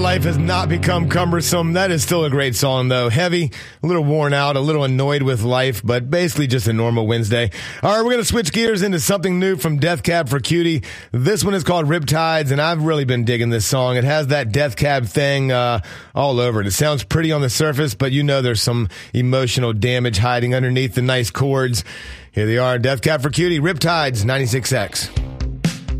Life has not become cumbersome. That is still a great song, though. Heavy, a little worn out, a little annoyed with life, but basically just a normal Wednesday. All right, we're going to switch gears into something new from Death Cab for Cutie. This one is called Riptides, and I've really been digging this song. It has that Death Cab thing all over it. It sounds pretty on the surface, but you know there's some emotional damage hiding underneath the nice chords. Here they are, Death Cab for Cutie, Riptides, 96X.